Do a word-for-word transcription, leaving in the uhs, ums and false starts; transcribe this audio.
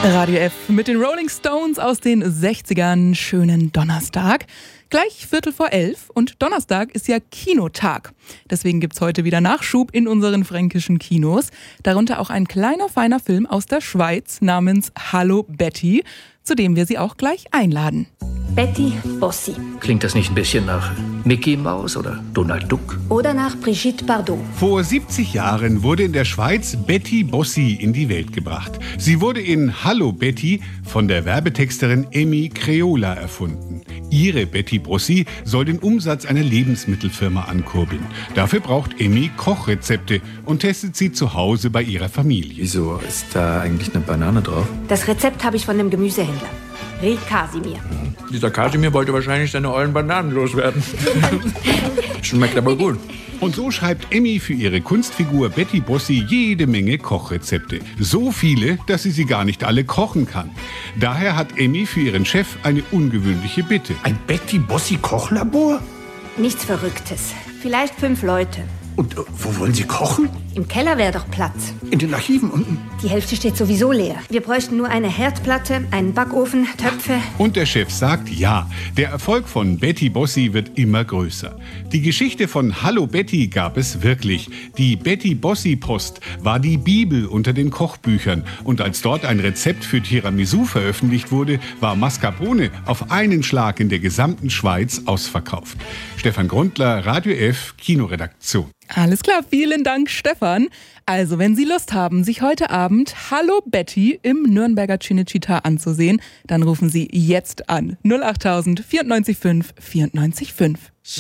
Radio F mit den Rolling Stones aus den sechzigern. Schönen Donnerstag. Gleich Viertel vor elf und Donnerstag ist ja Kinotag. Deswegen gibt's heute wieder Nachschub in unseren fränkischen Kinos. Darunter auch ein kleiner, feiner Film aus der Schweiz namens Hallo Betty, zu dem wir Sie auch gleich einladen. Betty Bossi. Klingt das nicht ein bisschen nach Mickey Mouse oder Donald Duck? Oder nach Brigitte Bardot. Vor siebzig Jahren wurde in der Schweiz Betty Bossi in die Welt gebracht. Sie wurde in Hallo Betty von der Werbetexterin Emmy Creola erfunden. Ihre Betty Bossi soll den Umsatz einer Lebensmittelfirma ankurbeln. Dafür braucht Emmy Kochrezepte und testet sie zu Hause bei ihrer Familie. Wieso ist da eigentlich eine Banane drauf? Das Rezept habe ich von dem Gemüsehändler. Ried Kasimir. Dieser Kasimir wollte wahrscheinlich seine ollen Bananen loswerden. Schmeckt aber gut. Und so schreibt Emmy für ihre Kunstfigur Betty Bossi jede Menge Kochrezepte. So viele, dass sie sie gar nicht alle kochen kann. Daher hat Emmy für ihren Chef eine ungewöhnliche Bitte. Ein Betty Bossi Kochlabor? Nichts Verrücktes. Vielleicht fünf Leute. Und äh, wo wollen Sie kochen? Im Keller wäre doch Platz. In den Archiven unten? Die Hälfte steht sowieso leer. Wir bräuchten nur eine Herdplatte, einen Backofen, Töpfe. Und der Chef sagt ja. Der Erfolg von Betty Bossi wird immer größer. Die Geschichte von Hallo Betty gab es wirklich. Die Betty Bossi Post war die Bibel unter den Kochbüchern. Und als dort ein Rezept für Tiramisu veröffentlicht wurde, war Mascarpone auf einen Schlag in der gesamten Schweiz ausverkauft. Stefan Grundler, Radio F, Kinoredaktion. Alles klar, vielen Dank, Stefan. Also, wenn Sie Lust haben, sich heute Abend Hallo Betty im Nürnberger Cinecittà anzusehen, dann rufen Sie jetzt an null acht tausend vierundneunzig fünf vierundneunzig fünf.